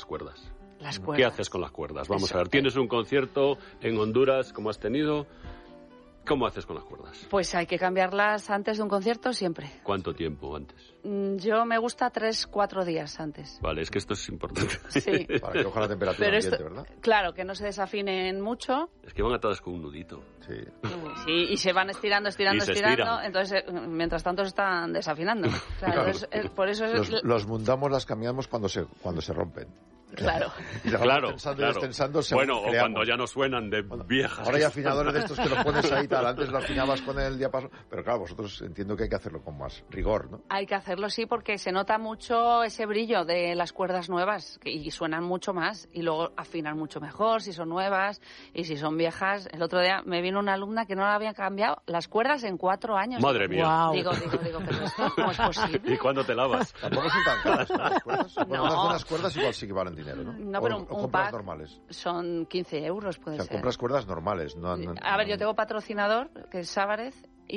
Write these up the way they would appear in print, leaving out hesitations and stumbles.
cuerdas. Las cuerdas. ¿Qué haces con las cuerdas? Vamos a ver, tienes un concierto en Honduras, como has tenido. ¿Cómo haces con las cuerdas? Pues hay que cambiarlas antes de un concierto siempre. ¿Cuánto tiempo antes? Yo me gusta 3-4 días antes. Vale, es que esto es importante. Sí. Para que coja la temperatura ambiente, ¿verdad? Claro, que no se desafinen mucho. Es que van atadas con un nudito. Sí. Sí, y se van estirando. Entonces, mientras tanto se están desafinando. Claro, por eso los mundamos las cambiamos cuando se rompen. Claro. Y tensando y destensando, bueno, o cuando ya no suenan de viejas. Ahora hay afinadores de estos que los pones ahí tal. Antes lo afinabas con el diapasón. Pero claro, vosotros entiendo que hay que hacerlo con más rigor, ¿no? Hay que hacerlo, sí, porque se nota mucho ese brillo de las cuerdas nuevas y suenan mucho más. Y luego afinan mucho mejor si son nuevas y si son viejas. El otro día me vino una alumna que no la habían cambiado las cuerdas en 4 años. Madre mía. Wow. Digo, pero esto, ¿cómo es posible? ¿Y cuándo te lavas? Tampoco son tan caras, ¿no? Las cuerdas. Bueno, No. unas buenas cuerdas igual sí que valen dinero, ¿no? No, pero o un compras pack normales. son 15 euros, puede ser. Compras cuerdas normales. A ver, yo tengo patrocinador, que es Sávarez,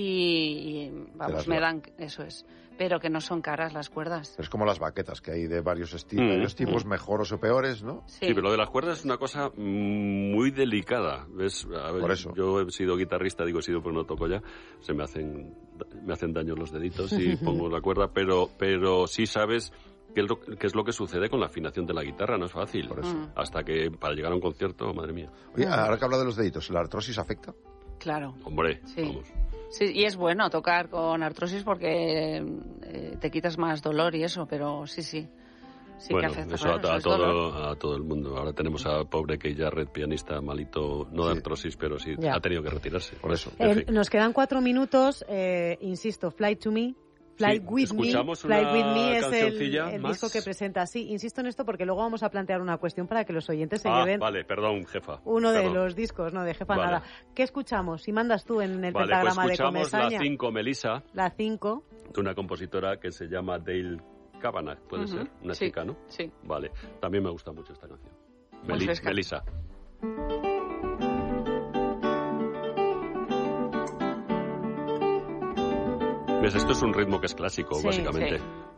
y vamos, me dan, eso es. Pero que no son caras las cuerdas. Es como las baquetas, que hay de varios estilos, varios tipos, mejores o peores, ¿no? Sí, pero lo de las cuerdas es una cosa muy delicada. ¿Ves? A ver, por eso. Yo he sido guitarrista, digo he sido porque no toco ya. Me hacen daño los deditos y pongo la cuerda, pero sí sabes qué es lo que sucede con la afinación de la guitarra, no es fácil. Por eso. Hasta que para llegar a un concierto, madre mía. Oye, ahora que habla de los deditos, ¿la artrosis afecta? Claro. Hombre, sí. Vamos. Sí, y es bueno tocar con artrosis porque te quitas más dolor y eso, pero sí. Sí, bueno, que afecta, eso claro, a todo el mundo. Ahora tenemos a pobre Keith Jarrett, pianista malito, no de artrosis, pero sí ya. Ha tenido que retirarse. Por eso. Nos quedan 4 minutos. Insisto, Fly to Me. Fly With Me. Fly With Me es el disco que presenta. Sí, insisto en esto porque luego vamos a plantear una cuestión para que los oyentes se lleven. Vale, perdón, jefa. De los discos, no de jefa nada. ¿Qué escuchamos? Si mandas tú en el pentagrama pues de Comesaña. La 5, Melissa. La 5. De una compositora que se llama Dale Kavanagh, puede ser. Una chica, ¿no? Sí. Vale. También me gusta mucho esta canción. Melissa. ¿Ves? Esto es un ritmo que es clásico, básicamente. Sí.